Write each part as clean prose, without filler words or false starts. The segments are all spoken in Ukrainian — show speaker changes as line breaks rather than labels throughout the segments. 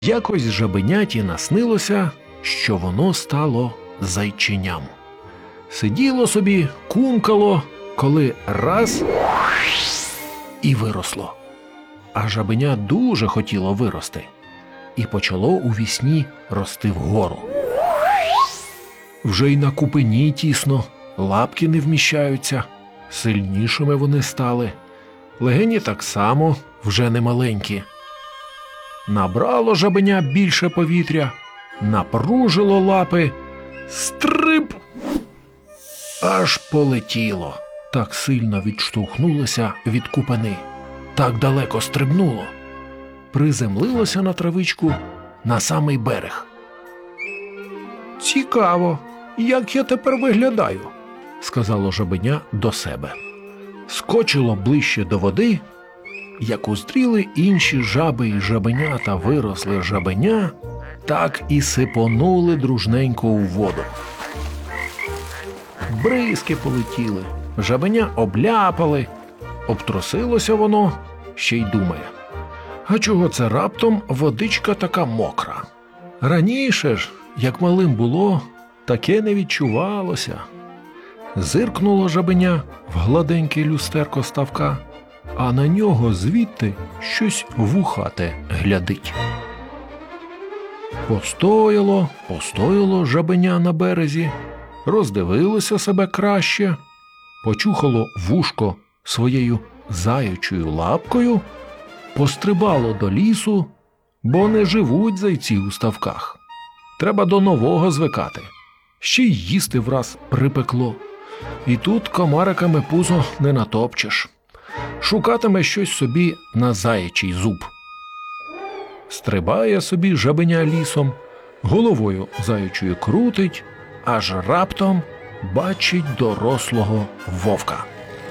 Якось жабеняті наснилося, що воно стало зайченям. Сиділо собі, кумкало, коли раз – і виросло. А жабеня дуже хотіло вирости. І почало у вісні рости вгору. Вже й на купині тісно, лапки не вміщаються, сильнішими вони стали. Легені так само, вже не маленькі. Набрало жабеня більше повітря, напружило лапи, стрип! Аж полетіло, так сильно відштовхнулося від купини, так далеко стрибнуло. Приземлилося на травичку на самий берег. «Цікаво, як я тепер виглядаю», – сказало жабеня до себе. Скочило ближче до води, як уздріли інші жаби і жабенята виросли жабеня, так і сипонули дружненько у воду. Бризки полетіли, жабеня обляпали, обтрусилося воно, ще й думає: а чого це раптом водичка така мокра? Раніше ж, як малим було, таке не відчувалося. Зиркнуло жабеня в гладеньке люстерко ставка, а на нього звідти щось вухате глядить. Постояло жабеня на березі, роздивилося себе краще, почухало вушко своєю заячою лапкою, пострибало до лісу, бо не живуть зайці у ставках. Треба до нового звикати. Ще й їсти враз припекло. І тут комариками пузо не натопчеш. Шукатиме щось собі на заячий зуб. Стрибає собі жабеня лісом, головою заячою крутить, аж раптом бачить дорослого вовка.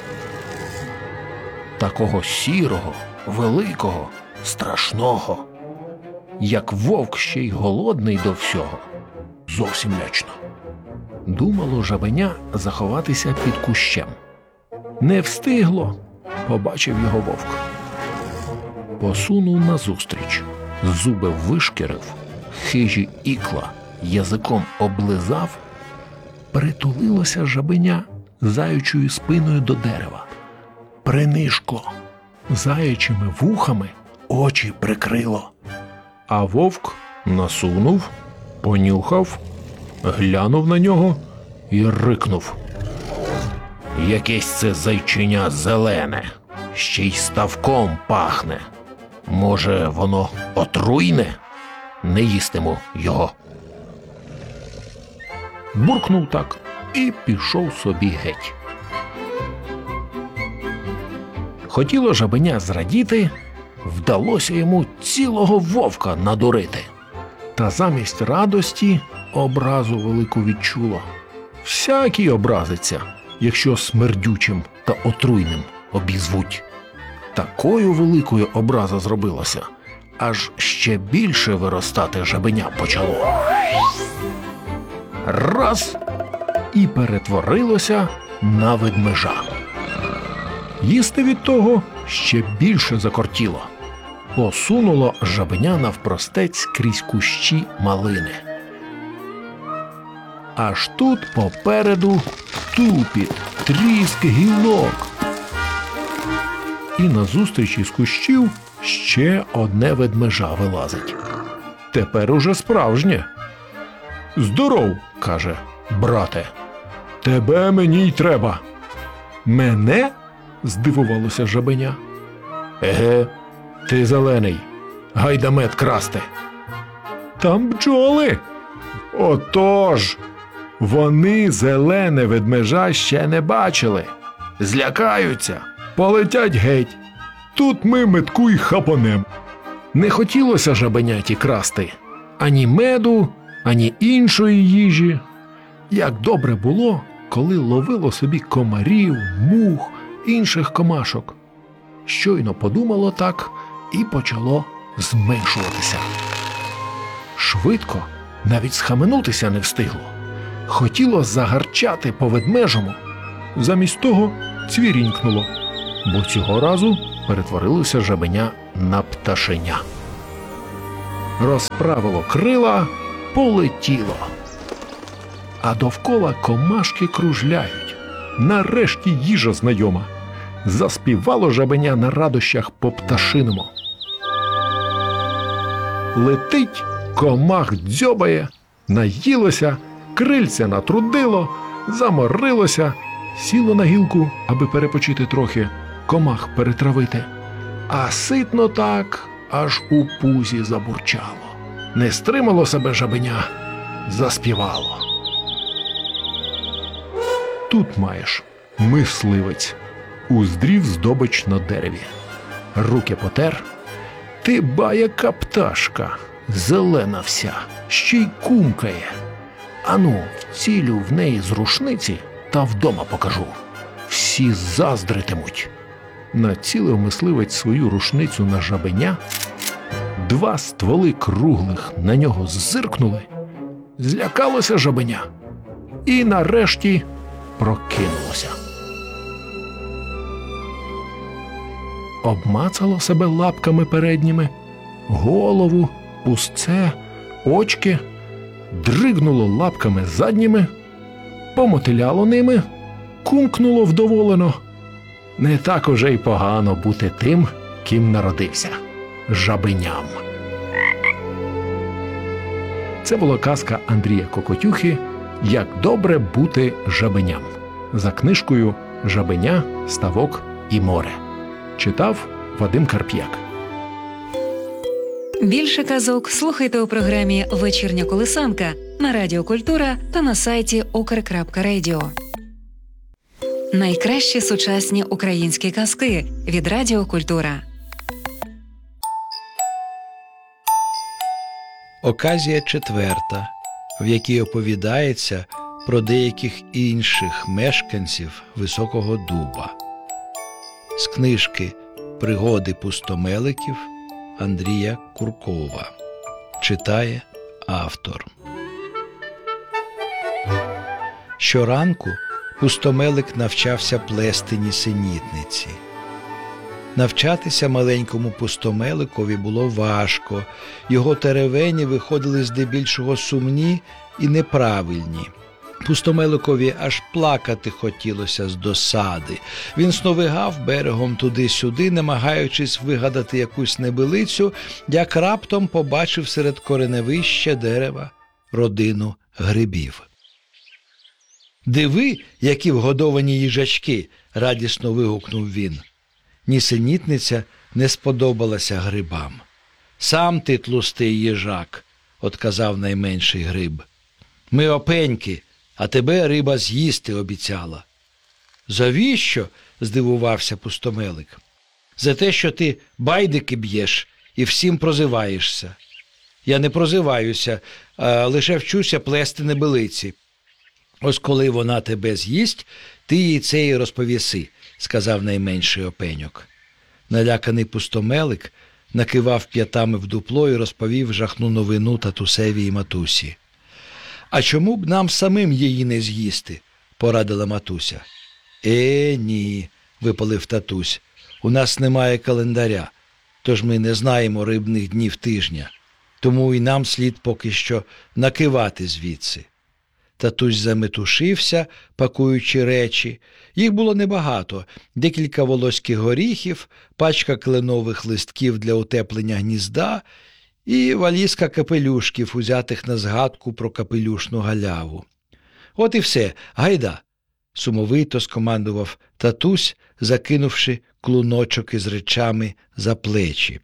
Такого сірого, великого, страшного. Як вовк ще й голодний до всього. Зовсім лячно. Думало жабеня заховатися під кущем. Не встигло, побачив його вовк. Посунув назустріч, зуби вишкірив, хижі ікла язиком облизав, притулилося жабеня заячою спиною до дерева. Принишкло, заячими вухами очі прикрило. А вовк насунув, понюхав, глянув на нього і рикнув: якесь це зайченя зелене, ще й ставком пахне. Може, воно отруйне? Не їстиму його. Буркнув так і пішов собі геть. Хотіло жабеня зрадіти, вдалося йому цілого вовка надурити. Та замість радості образу велику відчуло. Всякий образиться, якщо смердючим та отруйним обізвуть. Такою великою образа зробилася, аж ще більше виростати жабеня почало. Раз – і перетворилося на ведмежа. Їсти від того ще більше закортіло. Посунуло жабеня навпростець крізь кущі малини. Аж тут попереду тупіт, тріск гілок. І назустріч із кущів ще одне ведмежа вилазить. Тепер уже справжнє. «Здоров!» – каже: «брате, тебе мені й треба». «Мене?» – здивувалося жабеня. «Еге, ти зелений, гайда мед красти». «Там бджоли». «Отож, вони зелене ведмежа ще не бачили. Злякаються, полетять геть. Тут ми метку й хапанем». Не хотілося жабеняті красти ані меду, ані іншої їжі. Як добре було, коли ловило собі комарів, мух, інших комашок. Щойно подумало так і почало зменшуватися. Швидко, навіть схаменутися не встигло. Хотіло загарчати по ведмежому. Замість того цвірінькнуло, бо цього разу перетворилося жабеня на пташеня. розправило крила, полетіло. А довкола комашки кружляють. Нарешті їжа знайома. Заспівало жабеня на радощах по-пташиному. Летить, комах дзьобає, наїлося, крильця натрудило, заморилося, сіло на гілку, аби перепочити трохи, комах перетравити. А ситно так, аж у пузі забурчало. Не стримало себе жабеня, заспівало. Тут маєш, мисливець, уздрів здобич на дереві. Руки потер. Ти ба яка пташка, зелена вся, ще й кумкає. Ану, вцілю в неї з рушниці та вдома покажу. Всі заздритимуть. Націлив мисливець свою рушницю на жабеня. 2 стволи круглих на нього ззиркнули. Злякалося жабеня. І нарешті прокинулося. Обмацало себе лапками передніми, голову, пузце, очки, дригнуло лапками задніми, помотиляло ними, кумкнуло вдоволено. Не так уже й погано бути тим, ким народився – жабеням. Це була казка Андрія Кокотюхи «Як добре бути жабеням» за книжкою «Жабеня, ставок і море». Читав Вадим Карп'як.
Більше казок слухайте у програмі «Вечірня колисанка» на Радіо Культура та на сайті ukr.radio. Найкращі сучасні українські казки від Радіо Культура.
Оказія 4, в якій оповідається про деяких інших мешканців Високого Дуба. З книжки «Пригоди пустомеликів» Андрія Куркова. Читає автор. Щоранку пустомелик навчався плести нісенітниці. Навчатися маленькому пустомеликові було важко, його теревені виходили здебільшого сумні і неправильні. Пустомеликові аж плакати хотілося з досади. Він сновигав берегом туди-сюди, намагаючись вигадати якусь небилицю, як раптом побачив серед кореневища дерева родину грибів. «Диви, які вгодовані їжачки!» – радісно вигукнув він. Нісенітниця не сподобалася грибам. «Сам ти тлустий їжак», – отказав найменший гриб. «Ми опеньки, а тебе риба з'їсти обіцяла». «Завіщо?» – здивувався пустомелик. «За те, що ти байдики б'єш і всім прозиваєшся». «Я не прозиваюся, а лише вчуся плести небилиці». «Ось коли вона тебе з'їсть, ти їй це й розповіси», – сказав найменший опеньок. Наляканий пустомелик накивав п'ятами в дупло і розповів жахну новину татусеві і матусі. «А чому б нам самим її не з'їсти?» – порадила матуся. Ні», – випалив татусь, – «у нас немає календаря, тож ми не знаємо рибних днів тижня, тому і нам слід поки що накивати звідси». Татусь заметушився, пакуючи речі. Їх було небагато – декілька волоських горіхів, пачка кленових листків для утеплення гнізда і валізка капелюшків, узятих на згадку про капелюшну галяву. «От і все, гайда!» – сумовито скомандував татусь, закинувши клуночок із речами за плечі.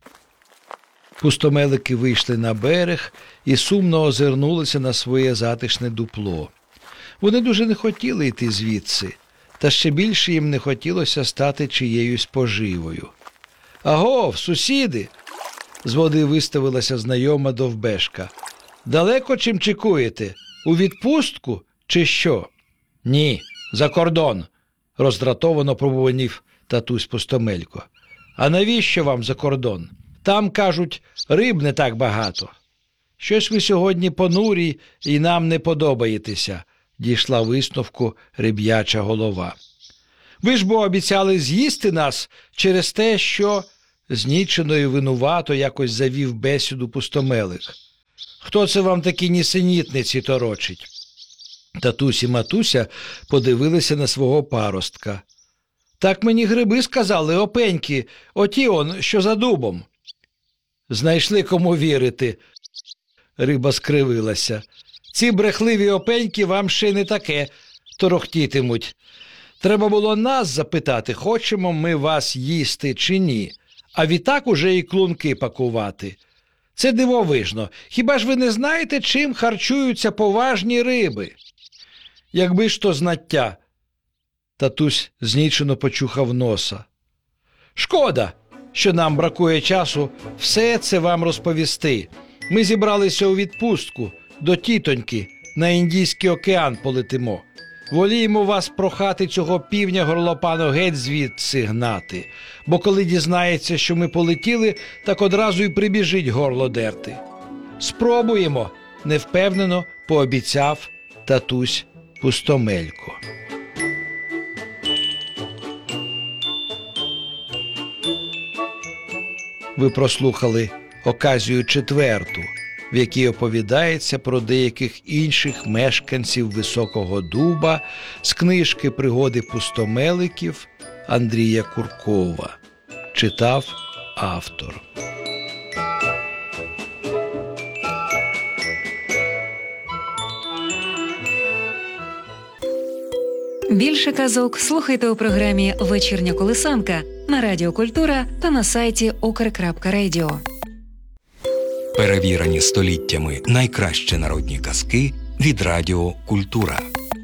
Пустомелики вийшли на берег і сумно озирнулися на своє затишне дупло. Вони дуже не хотіли йти звідси, та ще більше їм не хотілося стати чиєюсь поживою. «Агов, сусіди!» – з води виставилася знайома довбешка. «Далеко чим чекуєте? У відпустку чи що?» «Ні, за кордон!» – роздратовано пробуванів татусь Пустомелько. «А навіщо вам за кордон? Там, кажуть, риб не так багато». «Щось ви сьогодні понурі і нам не подобаєтеся», – дійшла висновку риб'яча голова. «Ви ж бо обіцяли з'їсти нас через те, що…» Знічено і винувато якось завів бесіду Пустомелик. «Хто це вам такі нісенітниці торочить?» Татусь і матуся подивилися на свого паростка. «Так мені гриби сказали, опеньки, оті он, що за дубом». «Знайшли кому вірити», – риба скривилася. «Ці брехливі опеньки вам ще не таке торохтітимуть. Треба було нас запитати, хочемо ми вас їсти чи ні, а відтак уже і клунки пакувати. Це дивовижно. Хіба ж ви не знаєте, чим харчуються поважні риби?» «Якби ж то знаття», – татусь знічено почухав носа. «Шкода, що нам бракує часу все це вам розповісти. Ми зібралися у відпустку, до тітоньки, на Індійський океан полетимо. Воліємо вас прохати цього півня горлопану геть звідси гнати, бо коли дізнається, що ми полетіли, так одразу й прибіжить горло дерти. Спробуємо», – невпевнено пообіцяв татусь Пустомелько. Ви прослухали оказію 4, в якій оповідається про деяких інших мешканців Високого Дуба з книжки «Пригоди пустомеликів» Андрія Куркова. Читав автор.
Більше казок слухайте у програмі «Вечірня колисанка» на Радіо Культура та на сайті ukr.radio.
Перевірені століттями найкращі народні казки від Радіо Культура.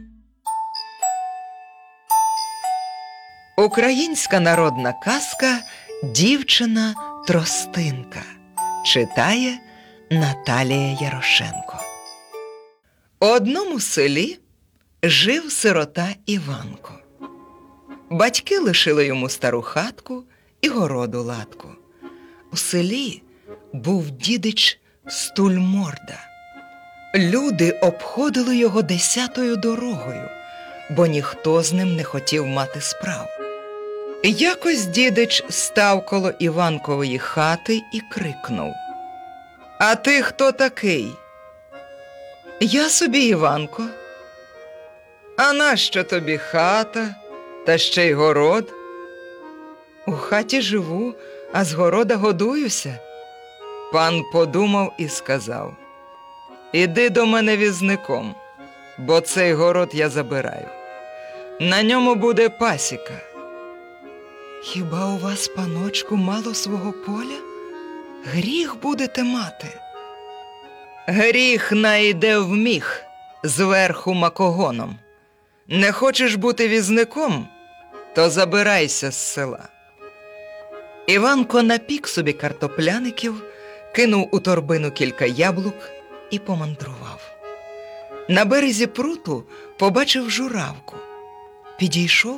Українська народна казка «Дівчина-тростинка». Читає Наталія Ярошенко. У одному селі жив сирота Іванко. Батьки лишили йому стару хатку і городу латку. У селі був дідич Стульморда. Люди обходили його 10-ю дорогою, бо ніхто з ним не хотів мати справ. Якось дідич став коло Іванкової хати і крикнув: «А ти хто такий?» «Я собі Іванко». «А нащо тобі хата, та ще й город?» «У хаті живу, а з города годуюся». Пан подумав і сказав: «Іди до мене візником, бо цей город я забираю. На ньому буде пасіка». «Хіба у вас, паночку, мало свого поля? Гріх будете мати». «Гріх найде в міх, зверху макогоном. Не хочеш бути візником, то забирайся з села». Іванко напік собі картопляників, кинув у торбину кілька яблук і помандрував. На березі пруту побачив журавку. Підійшов,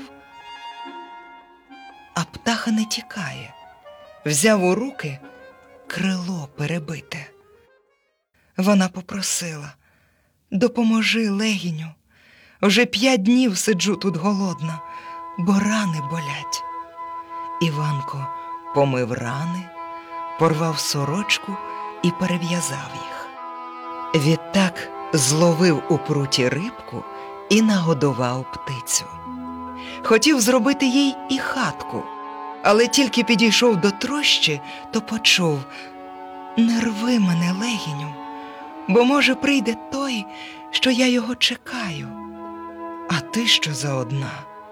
а птаха не тікає. Взяв у руки крило перебите. Вона попросила: «Допоможи, легіню. Вже 5 днів сиджу тут голодна, бо рани болять». Іванко помив рани, порвав сорочку і перев'язав їх. Відтак зловив у пруті рибку і нагодував птицю. Хотів зробити їй і хатку, але тільки підійшов до трощі, то почув: «Не рви мене, легіню, бо, може, прийде той, що я його чекаю. А ти що за одна?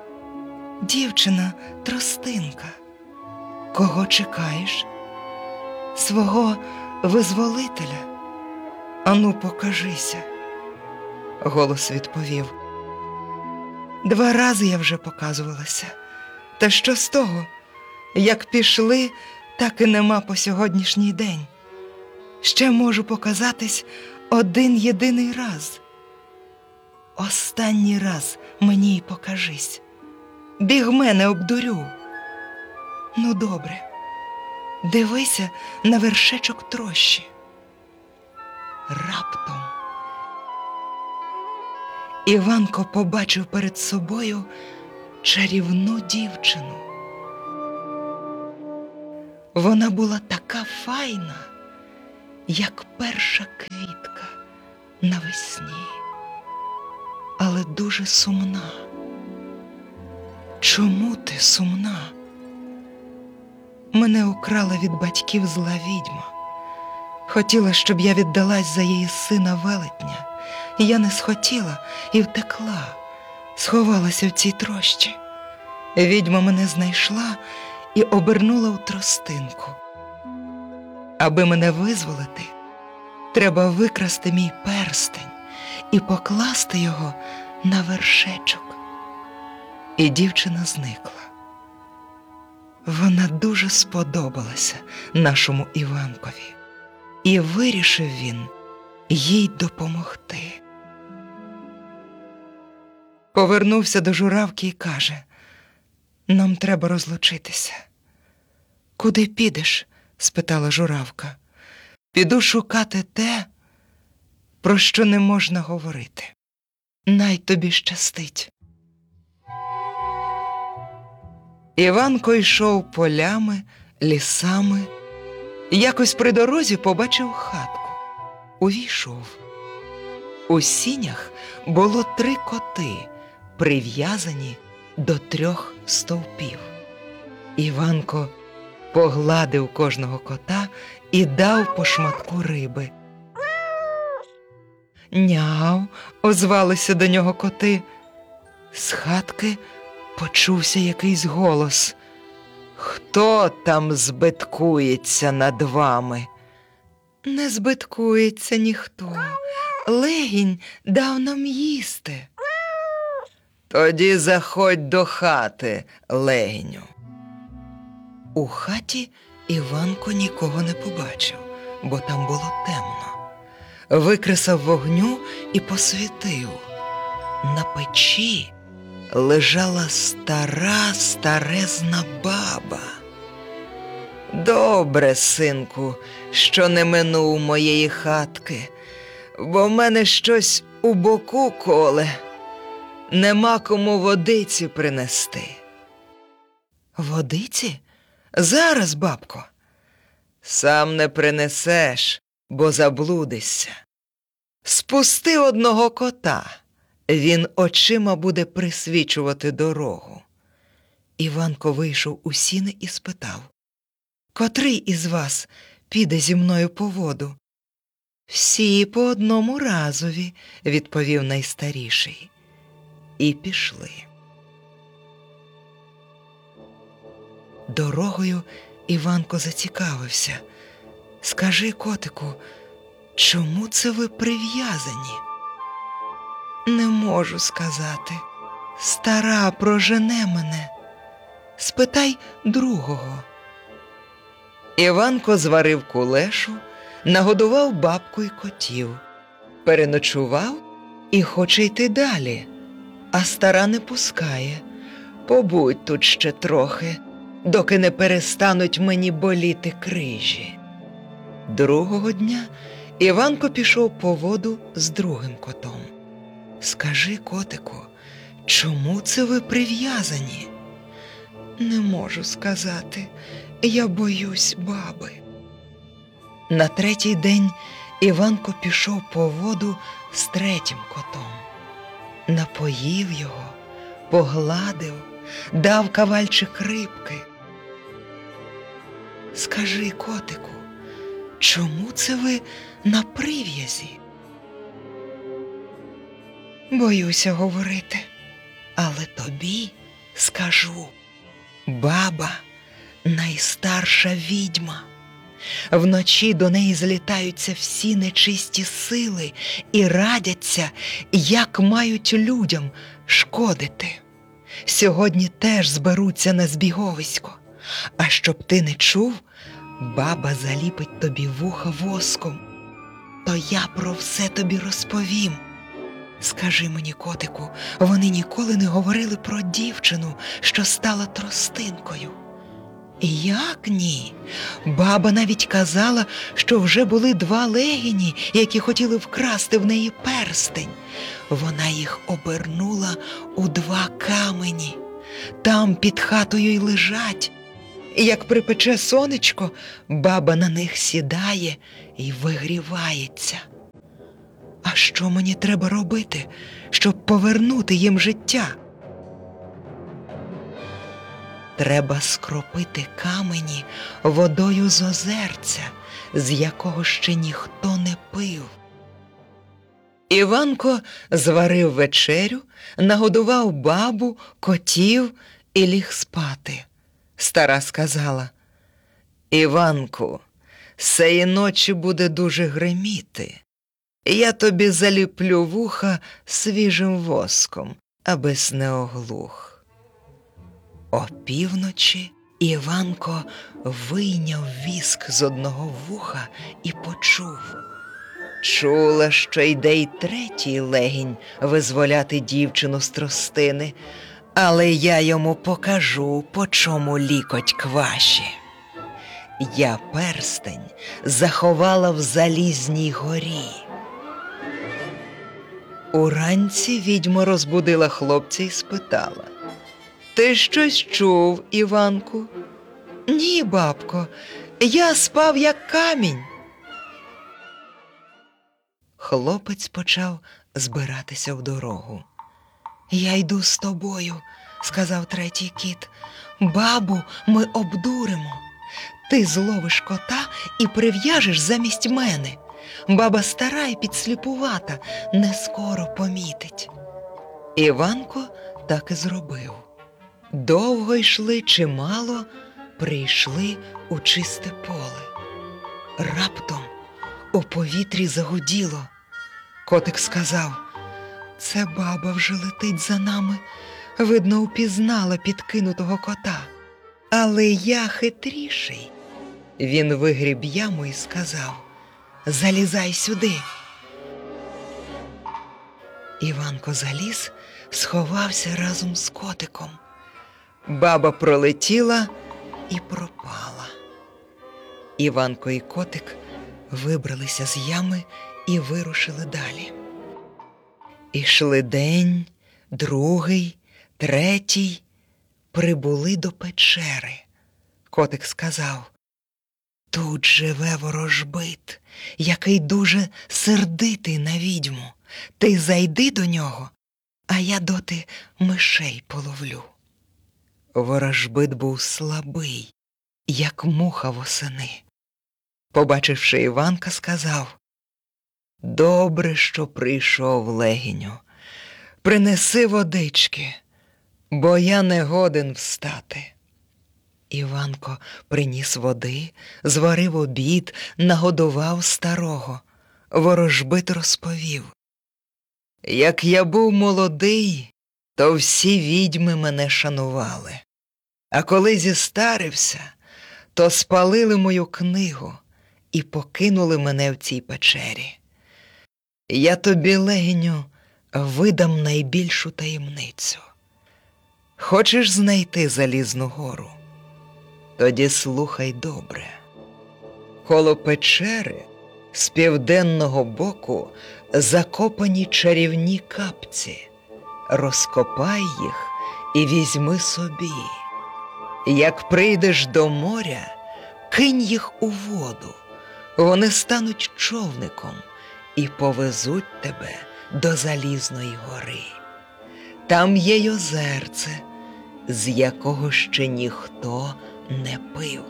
Дівчина-тростинка. Кого чекаєш? Свого визволителя? Ану, покажися». Голос відповів: «2 рази я вже показувалася. Та що з того? Як пішли, так і нема по сьогоднішній день. Ще можу показатись 1 раз. Останній раз мені й покажись. Бігме, не обдурю». «Ну, добре, дивися на вершечок трощі». Раптом Іванко побачив перед собою чарівну дівчину. Вона була така файна, як перша квітка навесні, але дуже сумна. Чому ти сумна? Мене украла від батьків зла відьма. Хотіла, щоб я віддалась за її сина велетня. Я не схотіла і втекла, сховалася в цій трощі. Відьма мене знайшла і обернула у тростинку. Аби мене визволити, треба викрасти мій перстень і покласти його на вершечок. І дівчина зникла. Вона дуже сподобалася нашому Іванкові, і вирішив він їй допомогти. Повернувся до журавки і каже: «Нам треба розлучитися». «Куди підеш?» – спитала журавка. «Піду шукати те, про що не можна говорити. Най тобі щастить». Іванко йшов полями, лісами. Якось при дорозі побачив хатку. Увійшов. У сінях було 3 коти, прив'язані до 3 стовпів. Іванко погладив кожного кота і дав по шматку риби. «Няу!» – озвалися до нього коти. З хатки почувся якийсь голос: «Хто там збиткується над вами?» «Не збиткується ніхто. Легінь дав нам їсти». «Тоді заходь до хати, легіню». У хаті Іванко нікого не побачив, бо там було темно. Викресав вогню і посвітив. На печі лежала стара старезна баба. «Добре, синку, що не минув моєї хатки, бо в мене щось у боку коле. Нема кому водиці принести». «Водиці? Зараз, бабко». «Сам не принесеш, бо заблудишся. Спусти одного кота, він очима буде присвічувати дорогу». Іванко вийшов у сіни і спитав: «Котрий із вас піде зі мною по воду?» «Всі по одному разові», – відповів найстаріший. І пішли. Дорогою Іванко зацікавився: «Скажи, котику, чому це ви прив'язані?» «Не можу сказати. Стара прожене мене. Спитай другого». Іванко зварив кулешу, нагодував бабку й котів, переночував і хоче йти далі, а стара не пускає: «Побудь тут ще трохи, доки не перестануть мені боліти крижі». Другого дня Іванко пішов по воду з другим котом. «Скажи, котику, чому це ви прив'язані?» «Не можу сказати. Я боюсь баби». На третій день Іванко пішов по воду з третім котом. Напоїв його, погладив, дав кавальчик рибки. «Скажи, котику, чому це ви на прив'язі?» «Боюся говорити, але тобі скажу. Баба – найстарша відьма. Вночі до неї злітаються всі нечисті сили і радяться, як мають людям шкодити. Сьогодні теж зберуться на збіговисько. А щоб ти не чув, баба заліпить тобі вуха воском. То я про все тобі розповім. Скажи мені, котику, вони ніколи не говорили про дівчину, що стала тростинкою?» «Як ні? Баба навіть казала, що вже були 2 легіні, які хотіли вкрасти в неї перстень. Вона їх обернула у 2 камені. Там під хатою й лежать. Як припече сонечко, баба на них сідає і вигрівається. А що мені треба робити, щоб повернути їм життя? Треба скропити камені водою з озерця, з якого ще ніхто не пив. Іванко зварив вечерю, нагодував бабу, котів і ліг спати. Стара сказала: «Іванку, сеї ночі буде дуже гриміти. Я тобі заліплю вуха свіжим воском, абис не оглух». Опівночі Іванко вийняв віск з одного вуха і почув. Чула, що йде й третій легінь визволяти дівчину з тростини, але я йому покажу, по чому лікоть кваші. Я перстень заховала в Залізній горі. Уранці відьма розбудила хлопця і спитала: «Ти щось чув, Іванку?» «Ні, бабко, я спав як камінь». Хлопець почав збиратися в дорогу. «Я йду з тобою», – сказав третій кіт. «Бабу ми обдуримо. Ти зловиш кота і прив'яжеш замість мене. Баба стара і підсліпувата, не скоро помітить». Іванко так і зробив. Довго йшли чимало, прийшли у чисте поле. Раптом у повітрі загуділо. Котик сказав: «Це баба вже летить за нами. Видно, упізнала підкинутого кота. Але я хитріший». Він вигріб яму і сказав: «Залізай сюди». Іванко заліз, сховався разом з котиком. Баба пролетіла і пропала. Іванко і котик вибралися з ями і вирушили далі. Ішли день, другий, третій, прибули до печери. Котик сказав: «Тут живе ворожбит, який дуже сердитий на відьму. Ти зайди до нього, а я доти мишей половлю». Ворожбит був слабий, як муха восени. Побачивши Іванка, сказав: «Добре, що прийшов, легіню. Принеси водички, бо я не годен встати». Іванко приніс води, зварив обід, нагодував старого. Ворожбит розповів: «Як я був молодий, то всі відьми мене шанували. А коли зістарився, то спалили мою книгу і покинули мене в цій печері. Я тобі, легіню, видам найбільшу таємницю. Хочеш знайти Залізну гору? Тоді слухай добре. Коло печери з південного боку закопані чарівні капці. Розкопай їх і візьми собі. Як прийдеш до моря, кинь їх у воду. Вони стануть човником і повезуть тебе до Залізної гори. Там є й озерце, з якого ще ніхто не пив».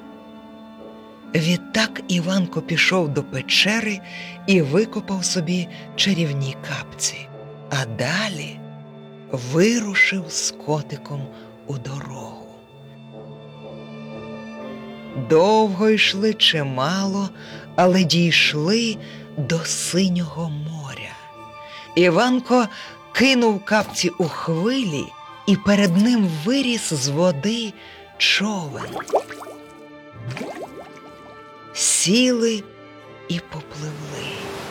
Відтак Іванко пішов до печери і викопав собі чарівні капці, а далі вирушив з котиком у дорогу. Довго йшли чимало, але дійшли до Синього моря. Іванко кинув капці у хвилі, і перед ним виріс з води човен. Сіли і попливли.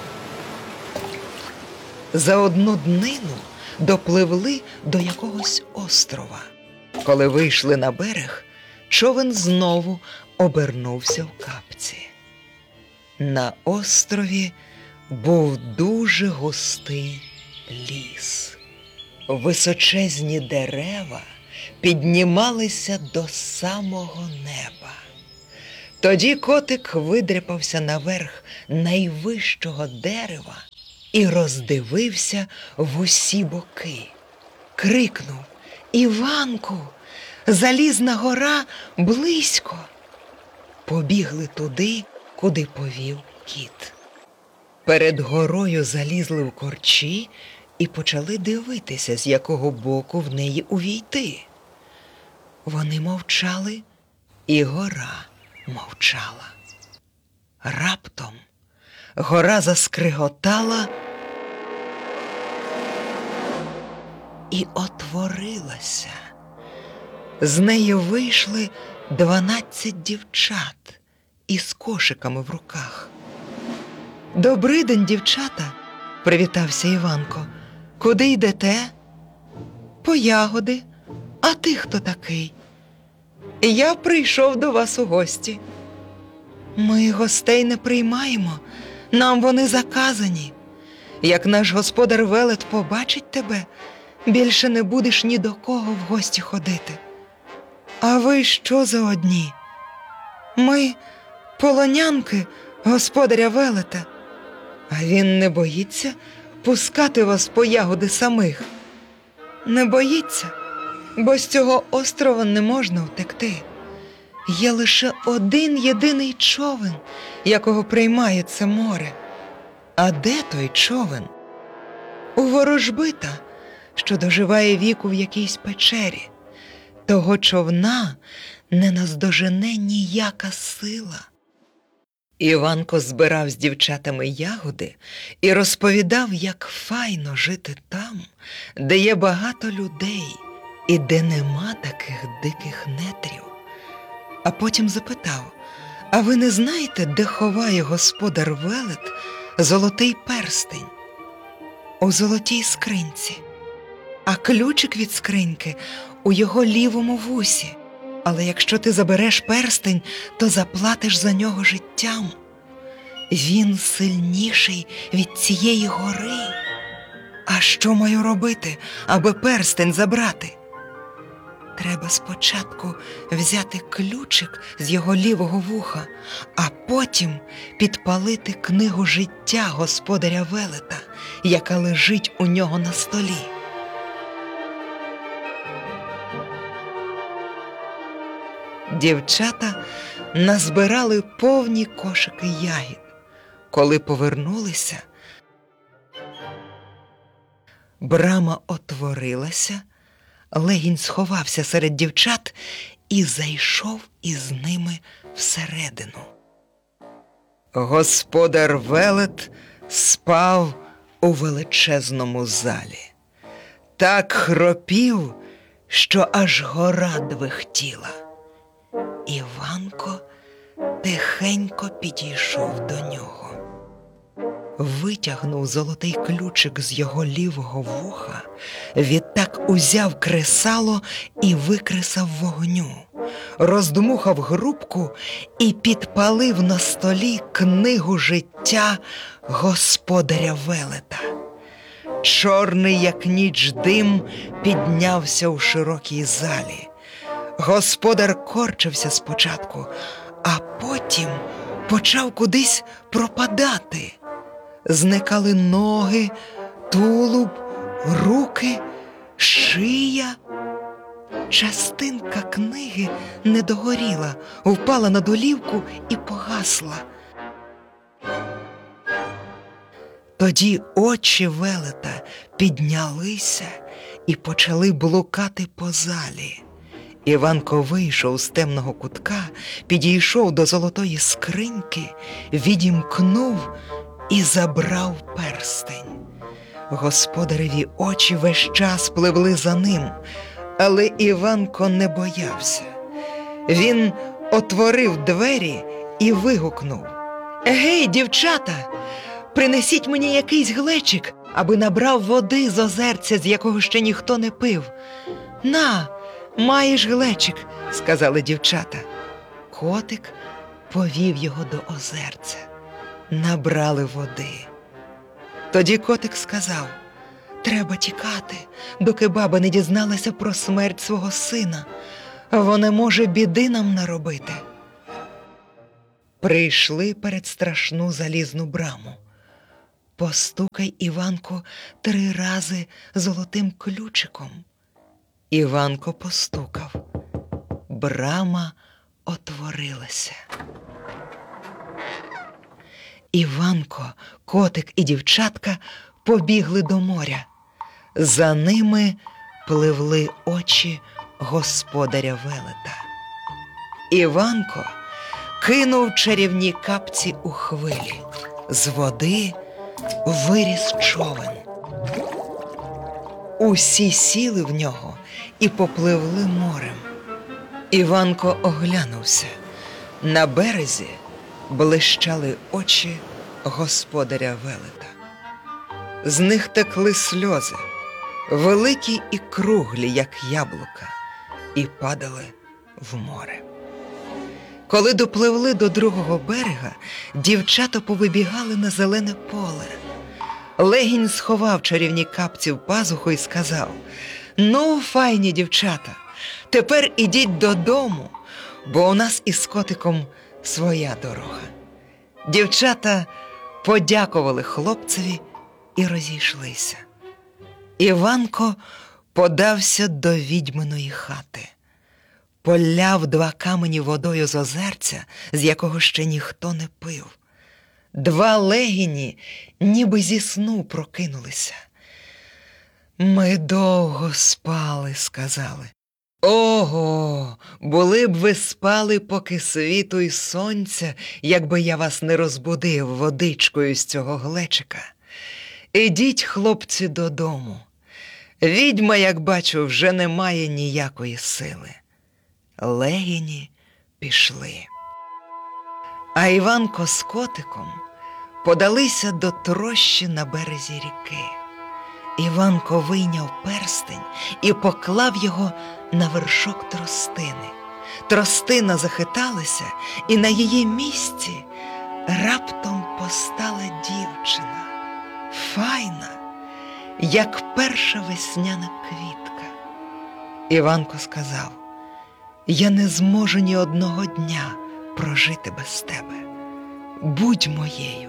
За одну днину допливли до якогось острова. Коли вийшли на берег, човен знову обернувся в капці. На острові був дуже густий ліс. Височезні дерева піднімалися до самого неба. Тоді котик видряпався наверх найвищого дерева і роздивився в усі боки. Крикнув: «Іванку, залізна гора близько!» Побігли туди, куди повів кіт. Перед горою залізли в корчі і почали дивитися, з якого боку в неї увійти. Вони мовчали, і гора мовчала. Раптом гора заскриготала і отворилася. З неї вийшли 12 дівчат із кошиками в руках. «Добрий день, дівчата!» – привітався Іванко. «Куди йдете?» «По ягоди. А ти хто такий?» «Я прийшов до вас у гості». «Ми гостей не приймаємо, нам вони заказані. Як наш господар Велет побачить тебе, більше не будеш ні до кого в гості ходити». «А ви що за одні?» «Ми полонянки господаря Велета. А він не боїться пускати вас по ягоди самих?» «Не боїться, бо з цього острова не можна втекти. Є лише один єдиний човен, якого приймає це море. А де той човен?» «У ворожбита, що доживає віку в якійсь печері. Того човна не наздожене ніяка сила». Іванко збирав з дівчатами ягоди і розповідав, як файно жити там, де є багато людей і де нема таких диких нетрів. А потім запитав: «А ви не знаєте, де ховає господар Велет золотий перстень?» «У золотій скриньці. А ключик від скриньки у його лівому вусі. Але якщо ти забереш перстень, то заплатиш за нього життям. Він сильніший від цієї гори. А що маю робити, аби перстень забрати?» «Треба спочатку взяти ключик з його лівого вуха, а потім підпалити книгу життя господаря Велета, яка лежить у нього на столі». Дівчата назбирали повні кошики ягід. Коли повернулися, брама отворилася, легінь сховався серед дівчат і зайшов із ними всередину. Господар Велет спав у величезному залі. Так хропів, що аж гора двихтіла. Іванко тихенько підійшов до нього. Витягнув золотий ключик з його лівого вуха, відтак узяв кресало і викресав вогню, роздмухав грубку і підпалив на столі книгу життя господаря Велета. Чорний, як ніч, дим піднявся у широкій залі. Господар корчився спочатку, а потім почав кудись пропадати. Зникали ноги, тулуб, руки, шия. Частинка книги не догоріла, впала на долівку і погасла. Тоді очі Велета піднялися і почали блукати по залі. Іванко вийшов з темного кутка, підійшов до золотої скриньки, відімкнув і забрав перстень. Господареві очі весь час пливли за ним, але Іванко не боявся. Він отворив двері і вигукнув: «Гей, дівчата, принесіть мені якийсь глечик, аби набрав води з озерця, з якого ще ніхто не пив». «На, маєш глечик», – сказали дівчата. Котик повів його до озерця. Набрали води. Тоді котик сказав: Треба тікати, доки баба не дізналася про смерть свого сина. Вона може біди нам наробити. Прийшли перед страшну залізну браму. Постукай, Іванко, 3 рази золотим ключиком. Іванко постукав. Брама отворилася. Іванко, котик і дівчатка побігли до моря. За ними пливли очі господаря Велета. Іванко кинув чарівні капці у хвилі. З води виріс човен. Усі сіли в нього і попливли морем. Іванко оглянувся. На березі блищали очі господаря Велета. З них текли сльози, великі і круглі, як яблука, і падали в море. Коли допливли до другого берега, дівчата повибігали на зелене поле. Легінь сховав чарівні капці в пазуху і сказав: «Ну, файні дівчата, тепер ідіть додому, бо у нас із котиком своя дорога». Дівчата подякували хлопцеві і розійшлися. Іванко подався до відьминої хати. Поляв 2 камені водою з озерця, з якого ще ніхто не пив. 2 легіні ніби зі сну прокинулися. «Ми довго спали», – сказали. «Ого, були б ви спали, поки світу й сонця, якби я вас не розбудив водичкою з цього глечика. Ідіть, хлопці, додому. Відьма, як бачу, вже не має ніякої сили». Легіні пішли. А Іванко з котиком подалися до трощі на березі ріки. Іванко вийняв перстень і поклав його на вершок тростини. Тростина захиталася, і на її місці раптом постала дівчина. Файна, як перша весняна квітка. Іванко сказав: «Я не зможу ні одного дня прожити без тебе. Будь моєю».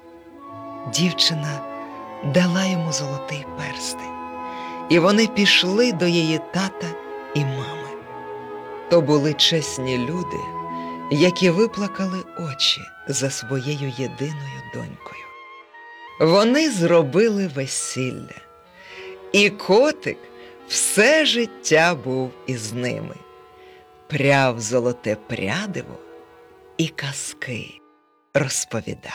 Дівчина дала йому золотий перстень, і вони пішли до її тата і мами. То були чесні люди, які виплакали очі за своєю єдиною донькою. Вони зробили весілля, і котик все життя був із ними. Пряв золоте прядиво і казки розповідав.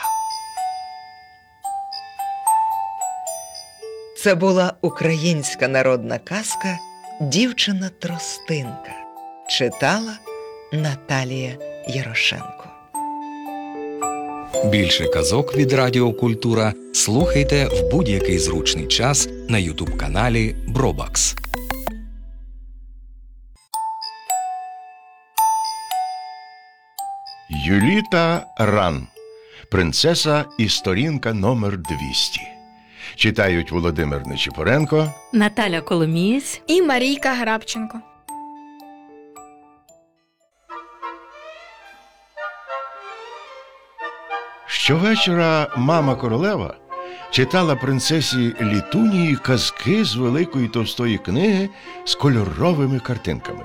Це була українська народна казка «Дівчина-тростинка». Читала Наталія Ярошенко.
Більше казок від Радіо Культура слухайте в будь-який зручний час на ютуб-каналі Бробакс.
Юліта Ран. Принцеса і сторінка номер 200. Читають Володимир Нечипоренко,
Наталя Коломієць
і Марійка Грабченко.
Щовечора мама королева читала принцесі Літунії казки з великої товстої книги з кольоровими картинками.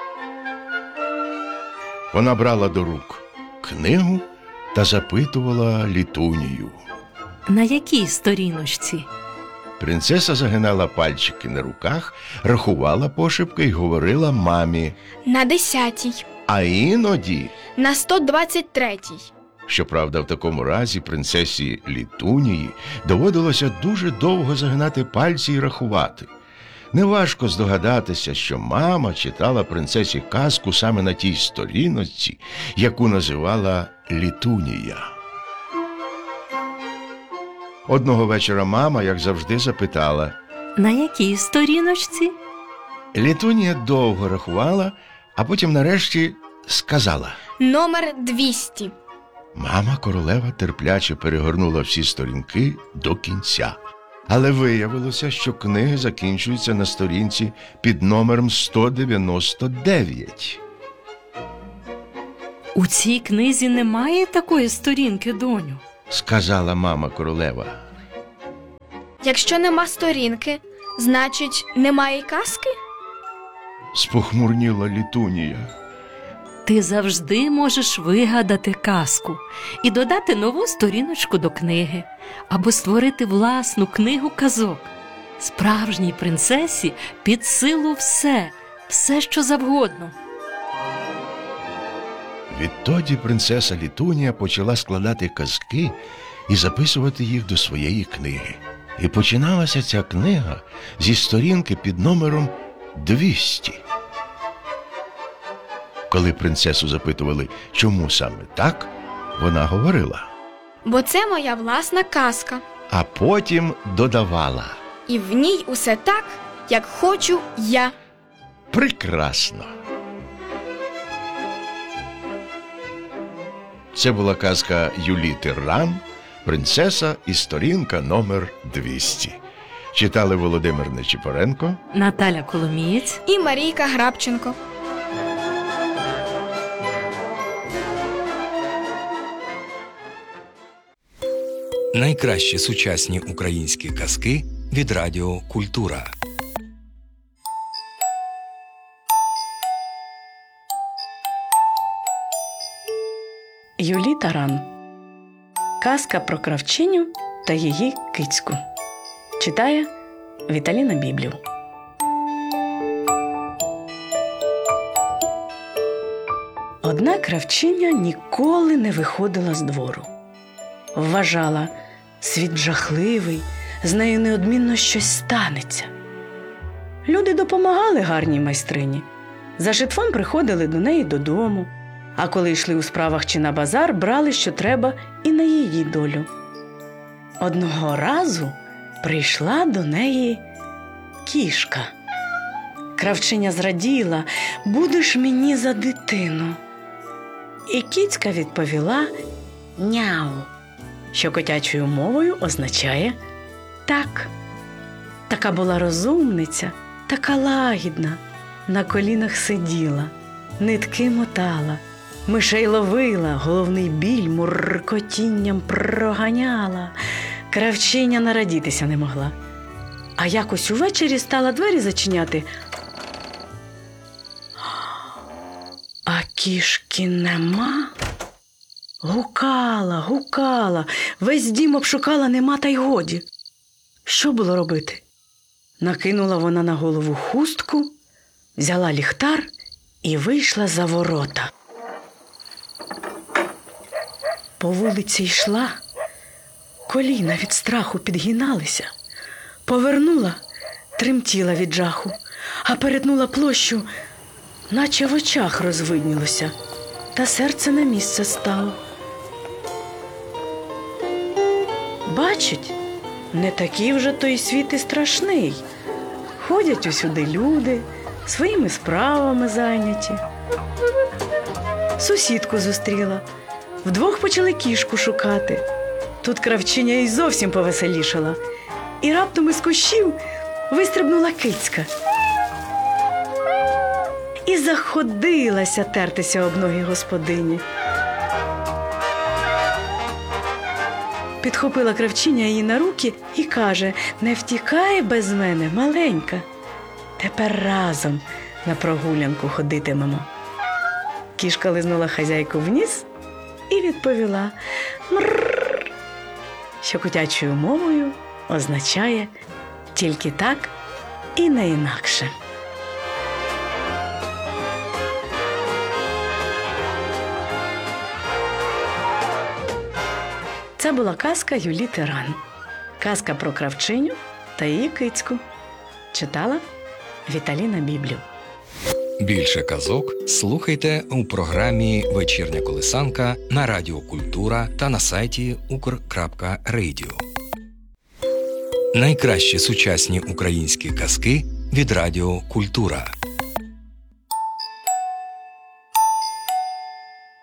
Вона брала до рук книгу та запитувала Літунію.
на якій сторіночці?
Принцеса загинала пальчики на руках, рахувала пошепки й говорила мамі.
На 10-й.
А іноді...
На 123-й.
Щоправда, в такому разі принцесі Літунії доводилося дуже довго загинати пальці й рахувати. Неважко здогадатися, що мама читала принцесі казку саме на тій сторіночці, яку називала Літунія. Одного вечора мама, як завжди, запитала.
На якій сторіночці?
Літунія довго рахувала, а потім нарешті сказала.
Номер 200.
Мама королева терпляче перегорнула всі сторінки до кінця. Але виявилося, що книги закінчуються на сторінці під номером 199.
У цій книзі немає такої сторінки, доню.
Сказала мама королева.
Якщо нема сторінки, значить, немає й казки?
Спохмурніла Літунія.
Ти завжди можеш вигадати казку і додати нову сторіночку до книги, або створити власну книгу казок. Справжній принцесі під силу все, що завгодно.
Відтоді принцеса Літунія почала складати казки і записувати їх до своєї книги. І починалася ця книга зі сторінки під номером 200. Коли принцесу запитували, чому саме так, вона говорила,
Бо це моя власна казка.
а потім додавала.
І в ній усе так, як хочу я.
Прекрасно! Це була казка Юліти Ран «Принцеса і сторінка номер 200». Читали Володимир Нечипоренко,
Наталя Коломієць.
І Марійка Грабченко.
Найкращі сучасні українські казки від Радіо Культура.
Юліта Ран. Казка про кравчиню та її кицьку. Читає Віталіна Біблів. Одна кравчиня ніколи не виходила з двору. Вважала, світ жахливий, з нею неодмінно щось станеться. Люди допомагали гарній майстрині. За житвом приходили до неї додому, а коли йшли у справах чи на базар, брали, що треба, і на її долю. Одного разу прийшла до неї кішка. Кравчиня зраділа: «Будеш мені за дитину». І кіцька відповіла «Няу», що котячою мовою означає «так». Така була розумниця, така лагідна, на колінах сиділа, нитки мотала, мишей ловила, головний біль муркотінням проганяла. Кравчиня нарадітися не могла. А якось увечері стала двері зачиняти, а кішки нема. Гукала, весь дім обшукала, нема, та й годі. Що було робити? Накинула вона на голову хустку, взяла ліхтар і вийшла за ворота. По вулиці йшла, коліна від страху підгиналися. Повернула, тремтіла від жаху, а перетнула площу, наче в очах розвиднілося, та серце на місце стало. Бачить, не такий вже той світ і страшний. Ходять усюди люди, своїми справами зайняті. Сусідку зустріла, вдвох почали кішку шукати. Тут кравчиня й зовсім повеселішала. І раптом із кущів вистрибнула кицька. І заходилася тертися об ноги господині. Підхопила кравчиня її на руки і каже: «Не втікай без мене, маленька. Тепер разом на прогулянку ходитимемо». Кішка лизнула хазяйку в ніс і відповіла «мрррр», що котячою мовою означає «тільки так і не інакше». Це була казка Юліти Ран. Казка про кравчиню та її кицьку. Читала Віталіна Біблів.
Більше казок слухайте у програмі «Вечірня колисанка» на Радіо Культура та на сайті ukr.radio. Найкращі сучасні українські казки від Радіо Культура.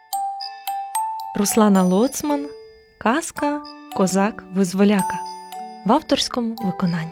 Руслана Лоцман. Казка «Козак-визволяка». в авторському виконанні.